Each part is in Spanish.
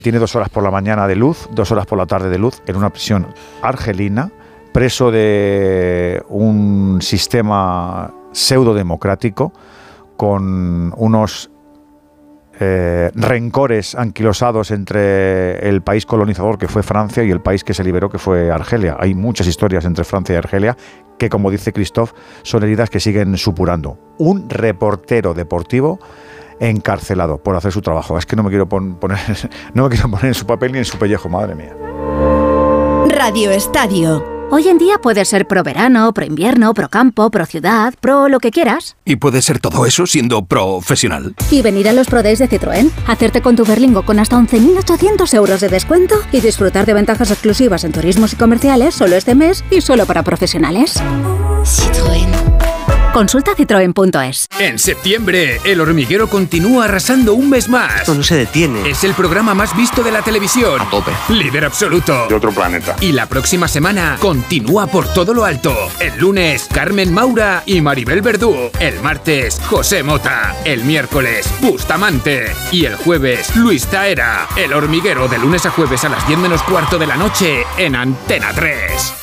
Tiene 2 horas por la mañana de luz, 2 horas por la tarde de luz, en una prisión argelina, preso de un sistema pseudo-democrático, con unos rencores anquilosados entre el país colonizador que fue Francia y el país que se liberó que fue Argelia. Hay muchas historias entre Francia y Argelia que, como dice Christophe, son heridas que siguen supurando. Un reportero deportivo encarcelado por hacer su trabajo. Es que no me quiero poner en su papel ni en su pellejo, madre mía. Radio Estadio. Hoy en día puedes ser pro verano, pro invierno, pro campo, pro ciudad, pro lo que quieras. Y puedes ser todo eso siendo profesional. Y venir a los Pro Days de Citroën, hacerte con tu Berlingo con hasta 11.800 euros de descuento y disfrutar de ventajas exclusivas en turismos y comerciales solo este mes y solo para profesionales. Citroën. Consulta citroen.es. En septiembre, El Hormiguero continúa arrasando un mes más. Esto no se detiene. Es el programa más visto de la televisión. A tope. Líder absoluto. De otro planeta. Y la próxima semana continúa por todo lo alto. El lunes, Carmen Maura y Maribel Verdú. El martes, José Mota. El miércoles, Bustamante. Y el jueves, Luis Taera. El Hormiguero, de lunes a jueves a las 10 menos cuarto de la noche en Antena 3.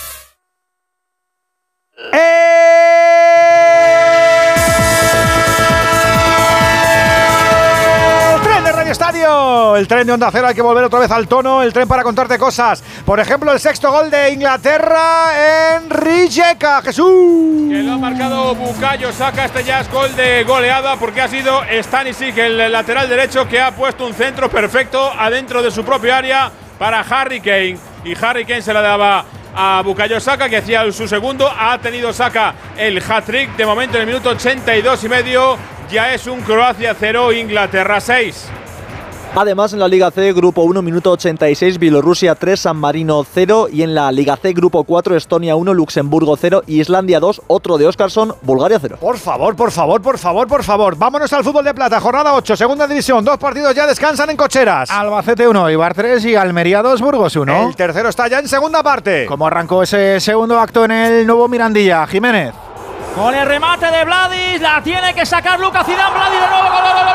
Estadio, el tren de Onda Cero, hay que volver otra vez al tono, el tren para contarte cosas. Por ejemplo, el 6º gol de Inglaterra en Rijeka, Jesús. Que lo ha marcado Bukayo Saka, este ya es gol de goleada porque ha sido Stanisic, el lateral derecho, que ha puesto un centro perfecto adentro de su propio área para Harry Kane. Y Harry Kane se la daba a Bukayo Saka, que hacía su segundo. Ha tenido Saka el hat-trick de momento en el minuto 82,5. Ya es un Croacia 0, Inglaterra 6. Además, en la Liga C, Grupo 1, minuto 86, Bielorrusia 3, San Marino 0. Y en la Liga C, Grupo 4, Estonia 1, Luxemburgo 0, Islandia 2, otro de Óskarsson, Bulgaria 0. Por favor. Vámonos al fútbol de plata, jornada 8, segunda división. 2 partidos ya descansan en cocheras. Albacete 1, Eibar 3 y Almería 2, Burgos 1. El tercero está ya en segunda parte. ¿Cómo arrancó ese segundo acto en el nuevo Mirandilla? Jiménez. Con el remate de Vladis, la tiene que sacar Lucas Zidane. Vladis de nuevo.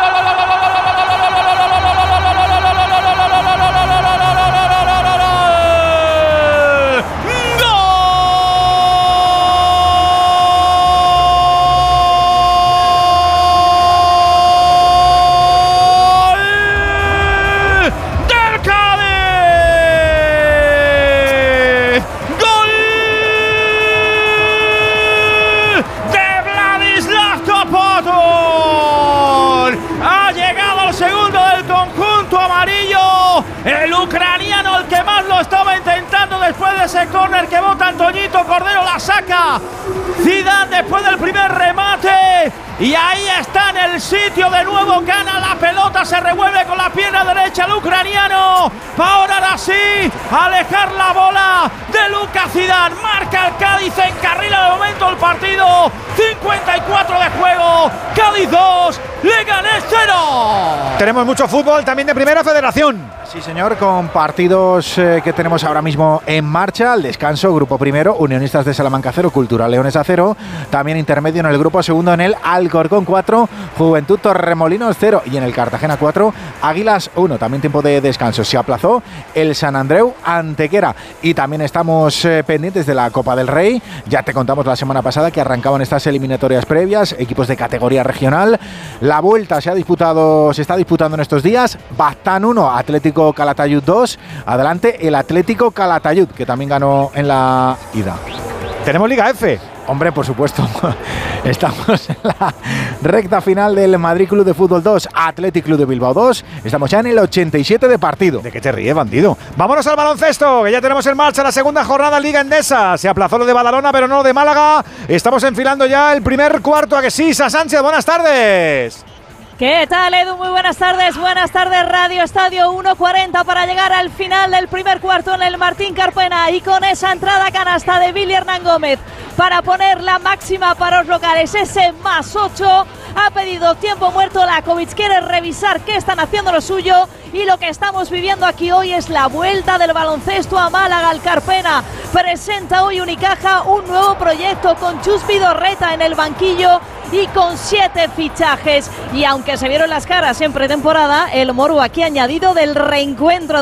El ucraniano, el que más lo estaba intentando después de ese córner que bota Antoñito Cordero, la saca Zidane después del primer remate. Y ahí está en el sitio de nuevo, gana la pelota, se revuelve con la pierna derecha el ucraniano. Ahora sí, alejar la bola de Lucas Zidane. Marca el Cádiz, encarrila de momento el partido. 54 de juego, Cádiz 2, Leganés 0. Tenemos mucho fútbol también de Primera Federación. Sí, señor, con partidos que tenemos ahora mismo en marcha. Al descanso, Grupo Primero, Unionistas de Salamanca 0, Cultural Leonesa 0. También intermedio en el Grupo Segundo en el Alcorcón 4, Juventud Torremolinos 0. Y en el Cartagena 4, Águilas 1. También tiempo de descanso. Se aplazó el San Andreu Antequera. Y también estamos pendientes de la Copa del Rey. Ya te contamos la semana pasada que arrancaban estas eliminatorias previas, equipos de categoría regional. La vuelta se está disputando en estos días. Baztán 1, Atlético Calatayud 2. Adelante el Atlético Calatayud, que también ganó en la ida. Tenemos Liga F. Hombre, por supuesto. Estamos en la recta final del Madrid Club de Fútbol 2, Athletic Club de Bilbao 2. Estamos ya en el 87 de partido. ¿De qué te ríes, bandido? Vámonos al baloncesto, que ya tenemos en marcha la segunda jornada Liga Endesa. Se aplazó lo de Badalona, pero no lo de Málaga. Estamos enfilando ya el primer cuarto. ¿A que sí? Sa Sánchez, buenas tardes. ¿Qué tal, Edu? Muy buenas tardes, Radio Estadio. 1:40 para llegar al final del primer cuarto en el Martín Carpena, y con esa entrada canasta de Billy Hernán Gómez para poner la máxima para los locales, ese +8. Ha pedido tiempo muerto Lakovic, quiere revisar qué están haciendo lo suyo, y lo que estamos viviendo aquí hoy es la vuelta del baloncesto a Málaga. Al Carpena presenta hoy Unicaja un nuevo proyecto con Chus Vidorreta en el banquillo y con 7 fichajes. Y aunque se vieron las caras en pretemporada, el Morbo aquí ha añadido del reencuentro